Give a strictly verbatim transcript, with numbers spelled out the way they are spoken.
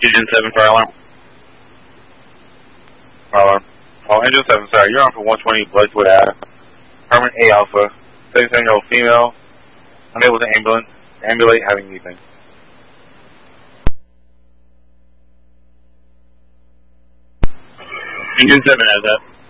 Engine seven, fire alarm. Fire alarm. Oh, Engine seven, sorry, you're on for one twenty Bloodwood Ave. Permanent A Alpha. thirty-seven year old female. Unable to ambulance. Ambulate, having anything. Engine seven has that.